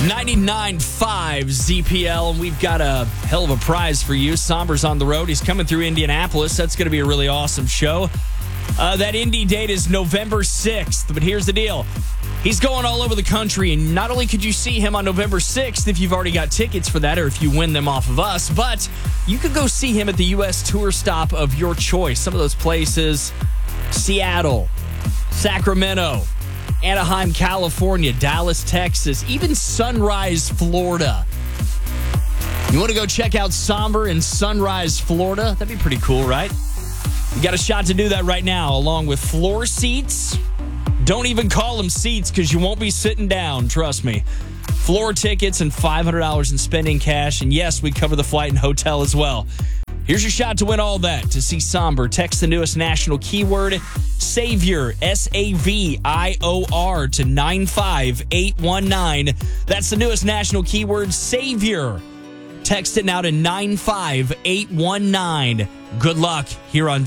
99.5 ZPL, and we've got a hell of a prize for you. Somber's on the road. He's coming through Indianapolis. That's going to be a really awesome show. That Indy date is November 6th, but here's the deal. He's going all over the country, and not only could you see him on November 6th if you've already got tickets for that or if you win them off of us, but you could go see him at the U.S. tour stop of your choice. Some of those places, Seattle, Sacramento, Anaheim, California, Dallas, Texas, even Sunrise, Florida. You want to go check out Somber in Sunrise, Florida? That'd be pretty cool, right? You got a shot to do that right now, along with floor seats. Don't even call them seats because you won't be sitting down, trust me. Floor tickets and $500 in spending cash. And yes, we cover the flight and hotel as well. Here's your shot to win all that. To see Somber, text the newest national keyword, Savior, SAVIOR, to 95819. That's the newest national keyword, Savior. Text it now to 95819. Good luck here on